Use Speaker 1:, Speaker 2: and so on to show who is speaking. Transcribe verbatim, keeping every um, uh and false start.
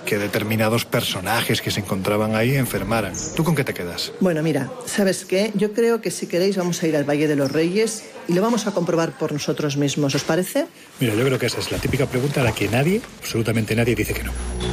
Speaker 1: que determinados personajes que se encontraban ahí enfermaran. ¿Tú con qué te quedas?
Speaker 2: Bueno, mira, ¿sabes qué? Yo creo que si queréis vamos a ir al Valle de los Reyes y lo vamos a comprobar por nosotros mismos, ¿os parece?
Speaker 1: Mira, yo creo que esa es la típica pregunta a la que nadie, absolutamente nadie, dice que no.